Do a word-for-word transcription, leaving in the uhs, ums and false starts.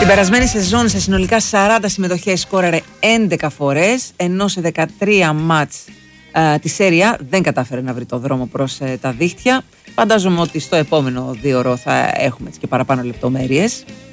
Την περασμένη σεζόν σε συνολικά σαράντα συμμετοχές σκόραρε έντεκα φορές, ενώ σε δεκατρία μάτς ε, τη Σέρια δεν κατάφερε να βρει το δρόμο προς ε, τα δίχτυα. Φαντάζομαι ότι στο επόμενο δύο ώρο θα έχουμε και παραπάνω λεπτομέρειες.